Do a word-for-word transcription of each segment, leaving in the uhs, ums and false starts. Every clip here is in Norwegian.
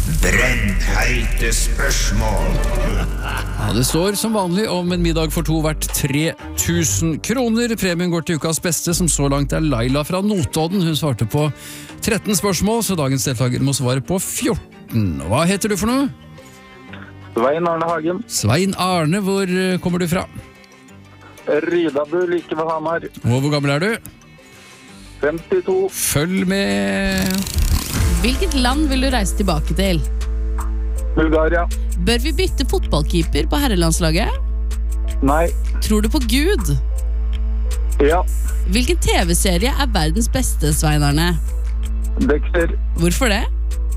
Brennheite spørsmål. Ja, det står som vanlig om en middag for to verdt tre tusen kroner. Premien går til ukas beste, som så langt er Laila fra Notodden. Hun svarte på tretten spørsmål, så dagens deltaker må svare på fjorten. Hva heter du for noe? Svein Arne Hagen. Svein Arne, hvor kommer du fra? Rydabu, like ved Hamar. Og hvor gammel er du? femtito. Følg med. Hvilket land vil du reise tilbake til? Bulgaria. Bør vi bytte fotballkeeper på herrelandslaget? Nei. Tror du på Gud? Ja. Hvilken T V-serie er verdens beste, Svein Arne? Dexter. Hvorfor det?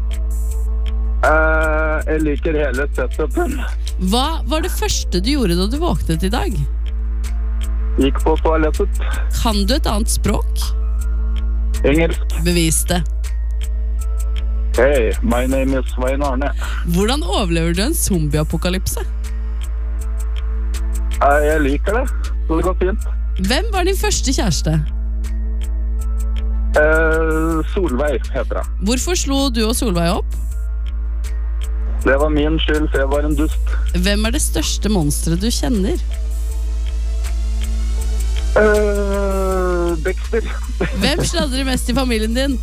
Uh, jeg liker hele setupen. Hva var det første du gjorde da du våknet i dag? Gikk på toalettet. Kan du et annet språk? Engelsk. Bevis det. Hey, my name is Svein Arne. Hvordan overlever du en zombieapokalypse? Uh, jeg liker det, så det går fint. Hvem var din første kjæreste? Uh, Solveig heter jeg. Hvorfor slo du og Solveig opp? Det var min skyld, for jeg var en dust. Hvem er det største monsteret du kjenner? Uh, Dexter. Hvem sladrer mest i familien din?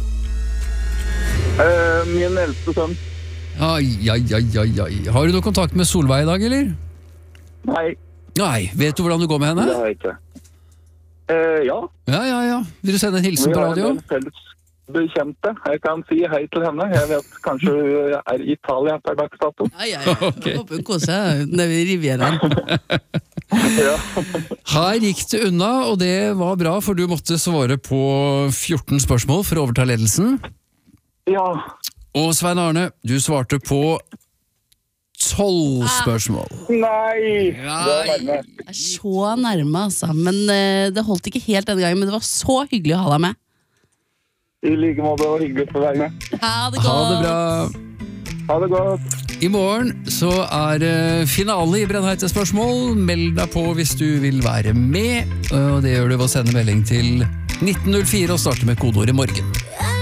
Uh, min eldste sønn. Ai, ai, ai, ai, ai. Har du noe kontakt med Solveig i dag, eller? Nei, Nei, vet du hvordan du går med henne? det har jeg ikke. Uh, ja, Ja, ja, ja. Vil du sende en hilsen vi på har en radio? del felles bekjente. Jeg kan si hei til henne. Jeg vet kanskje hun er i Italia per dags dato. Ja, ja, ja. Ok. Håper hun koser seg nede i Rivieraen. Ja. Her gikk det unna, og det var bra, for du måtte svare på fjorten spørsmål for å overta ledelsen. Ja. Og Svein Arne, du svarte på tolv spørsmål. Nei! Det var nærme. Det er så nærme, altså. Men eh, det holdt ikke helt denne gangen, men det var så hyggelig å ha deg med. I like måte, det var hyggelig å være med. Ha det godt. Ha det bra. Ha det godt. I morgen så er det finale i Brennheite spørsmål. Meld deg på hvis du vil være med, og det gjør du ved å sende melding til nitten null fire og starte med kodeordet morgen.